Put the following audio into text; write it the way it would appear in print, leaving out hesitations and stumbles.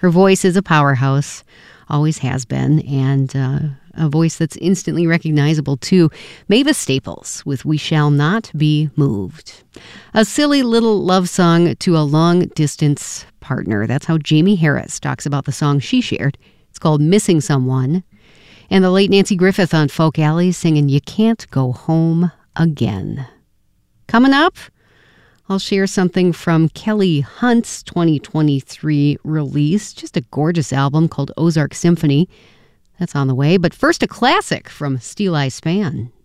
Her voice is a powerhouse, always has been, and a voice that's instantly recognizable, too. Mavis Staples with We Shall Not Be Moved. A silly little love song to a long-distance partner. That's how Jamie Harris talks about the song she shared. It's called Missing Someone. And the late Nancy Griffith on Folk Alley singing You Can't Go Home Again. Coming up, I'll share something from Kelly Hunt's 2023 release. Just a gorgeous album called Ozark Symphony. That's on the way. But first, a classic from Steeleye Span.